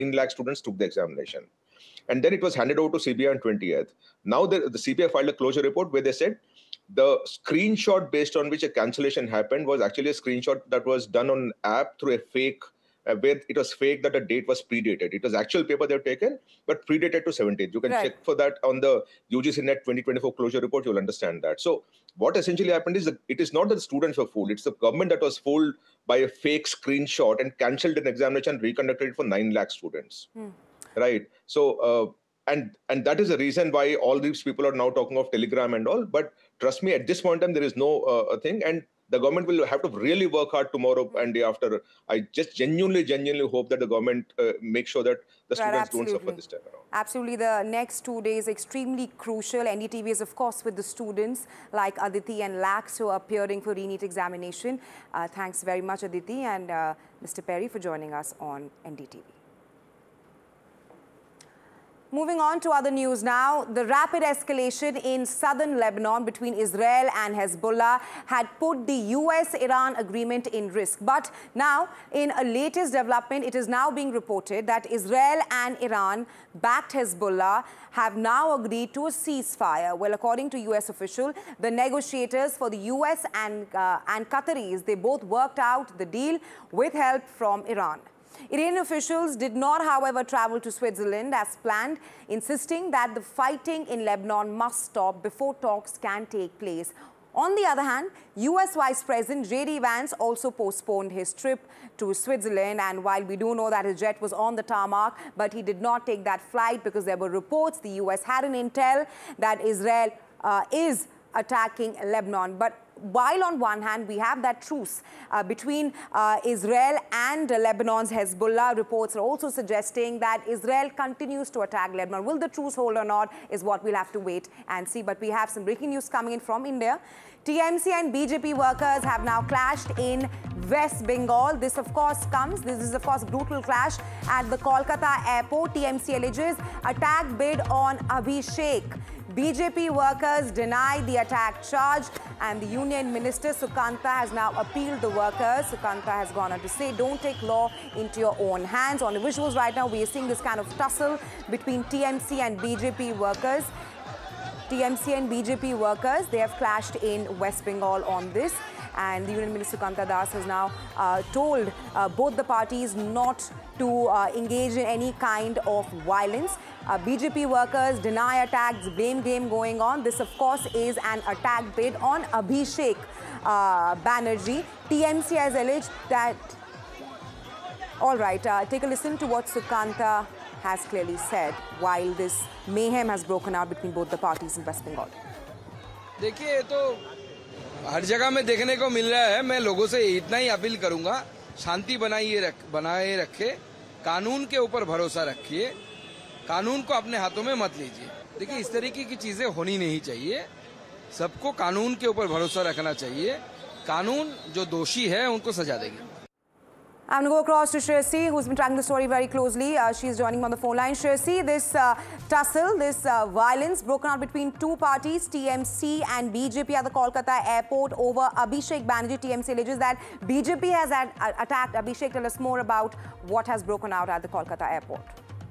lakh students took the examination. And then it was handed over to CBI on 20th. Now the CBI filed a closure report where they said the screenshot based on which a cancellation happened was actually a screenshot that was done on an app through a fake, where it was fake that the date was predated. It was actual paper they've taken, but predated to 17th. You can check for that on the UGC Net 2024 closure report. You'll understand that. So what essentially happened is that it is not that the students were fooled. It's the government that was fooled by a fake screenshot and cancelled an examination and reconducted it for 9 lakh students. Right. So, and that is the reason why all these people are now talking of Telegram and all. But trust me, at this point in time, there is no thing. And the government will have to really work hard tomorrow and day after. I just genuinely hope that the government makes sure that the students don't suffer this time around. Absolutely. The next 2 days extremely crucial. NDTV is, of course, with the students like Aditi and Lax who are appearing for re-NEET examination. Thanks very much, Aditi and Mr. Perry, for joining us on NDTV. Moving on to other news now, the rapid escalation in southern Lebanon between Israel and Hezbollah had put the US-Iran agreement in risk. But now, in a latest development, it is now being reported that Israel and Iran-backed Hezbollah have now agreed to a ceasefire. Well, according to US official, the negotiators for the US and Qataris, they both worked out the deal with help from Iran. Iranian officials did not, however, travel to Switzerland as planned, insisting that the fighting in Lebanon must stop before talks can take place. On the other hand, US Vice President J.D. Vance also postponed his trip to Switzerland. And while we do know that his jet was on the tarmac, but he did not take that flight because there were reports the US had an intel that Israel is attacking Lebanon. But while on one hand we have that truce between Israel and Lebanon's Hezbollah, reports are also suggesting that Israel continues to attack Lebanon. Will the truce hold or not is what we'll have to wait and see. But we have some breaking news coming in from India. TMC and BJP workers have now clashed in West Bengal. This is of course brutal clash at the Kolkata airport. TMC alleges attack bid on Abhishek. BJP workers deny the attack charge, and the union minister Sukanta has now appealed the workers. Sukanta has gone on to say, don't take law into your own hands. On the visuals right now, we are seeing this kind of tussle between TMC and BJP workers. TMC and BJP workers, they have clashed in West Bengal on this. And the Union Minister Sukanta Das has now told both the parties not to engage in any kind of violence. BJP workers deny attacks, blame game going on. This, of course, is an attack bid on Abhishek Banerjee. TMC has alleged that... All right, take a listen to what Sukanta has clearly said while this mayhem has broken out between both the parties in West Bengal. देखिए तो हर जगह में देखने को मिल रहा है. मैं लोगों से इतना ही अपील करूंगा, शांति बनाए रखे, कानून के ऊपर भरोसा रखिए, कानून को अपने हाथों में मत लीजिए. देखिए इस तरीके की चीजें होनी नहीं चाहिए. सबको कानून के ऊपर भरोसा रखना चाहिए. कानून जो दोषी है उनको सजा देगी. I'm going to go across to Shreyasi, who's been tracking the story very closely. She's joining me on the phone line. Shreyasi, this tussle, this violence broken out between two parties, TMC and BJP at the Kolkata airport over Abhishek Banerjee. TMC alleges that BJP has attacked Abhishek. Tell us more about what has broken out at the Kolkata airport.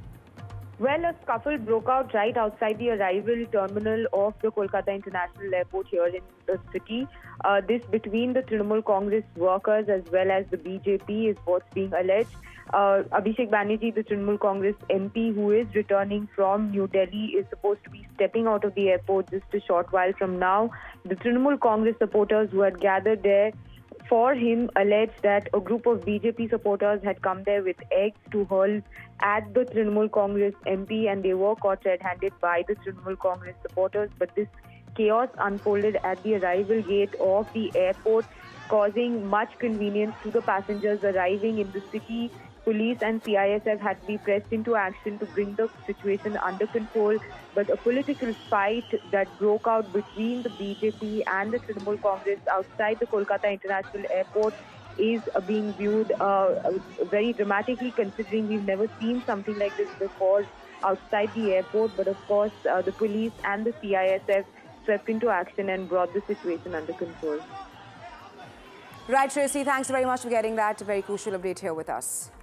Well, a scuffle broke out right outside the arrival terminal of the Kolkata International Airport here in the city. This between the Trinamool Congress workers as well as the BJP is what's being alleged. Abhishek Banerjee, the Trinamool Congress MP who is returning from New Delhi, is supposed to be stepping out of the airport just a short while from now. The Trinamool Congress supporters who had gathered there for him alleged that a group of BJP supporters had come there with eggs to hurl at the Trinamool Congress MP, and they were caught red-handed by the Trinamool Congress supporters. But this chaos unfolded at the arrival gate of the airport, causing much convenience to the passengers arriving in the city. Police and CISF had to be pressed into action to bring the situation under control. But a political fight that broke out between the BJP and the Trinamool Congress outside the Kolkata International Airport is being viewed very dramatically, considering we've never seen something like this before outside the airport. But of course, the police and the CISF swept into action and brought the situation under control. Right, Shreyasi, thanks very much for getting that very crucial update here with us.